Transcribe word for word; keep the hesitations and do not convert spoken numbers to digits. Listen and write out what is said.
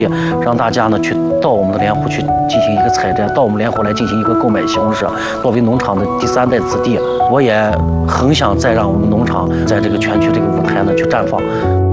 让大家呢去到我们的莲湖去进行一个采摘，到我们莲湖来进行一个购买形式。作为农场的第三代子弟，我也很想再让我们农场在这个全区这个舞台呢去绽放。